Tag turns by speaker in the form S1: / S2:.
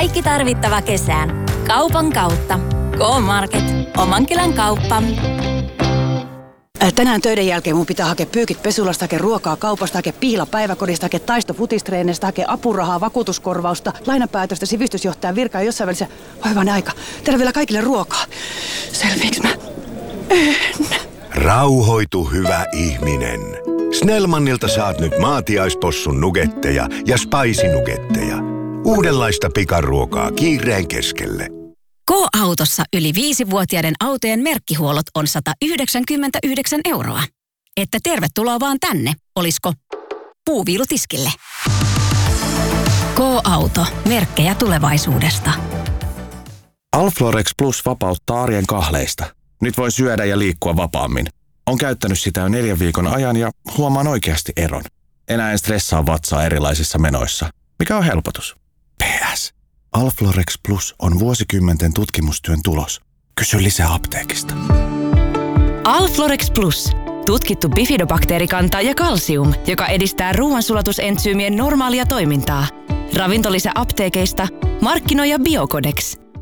S1: Kaikki tarvittava kesään. Kaupan kautta. K-Market. Oman kylän kauppa.
S2: Tänään töiden jälkeen mun pitää hakea pyykit pesulasta, hakea ruokaa kaupasta, hakea pihla päiväkodista, hakea taisto futistreeneistä, hakea apurahaa, vakuutuskorvausta, lainapäätöstä, sivistysjohtajan virkaa ja jossain välissä. Hyvänen aika. Tehdään vielä kaikille ruokaa. Selviiks mä? En.
S3: Rauhoitu, hyvä ihminen. Snellmanilta saat nyt maatiaispossun nugetteja ja spicy-nugetteja. Uudenlaista pikaruokaa kiireen keskelle.
S4: K-Autossa yli 5-vuotiaiden autojen merkkihuollot on 199 €. Että tervetuloa vaan tänne, olisko puuviilutiskille? K-Auto. Merkkejä tulevaisuudesta.
S5: Alflorex Plus vapauttaa arjen kahleista. Nyt voi syödä ja liikkua vapaammin. On käyttänyt sitä jo 4 viikon ajan ja huomaan oikeasti eron. Enää en stressaa vatsaa erilaisissa menoissa, mikä on helpotus. PS. Alflorex Plus on vuosikymmenten tutkimustyön tulos. Kysy lisää apteekista.
S6: Alflorex Plus. Tutkittu bifidobakteerikanta ja kalsium, joka edistää ruoansulatusentsyymien normaalia toimintaa. Ravintolisä apteekeista. Markkinoija Biocodex.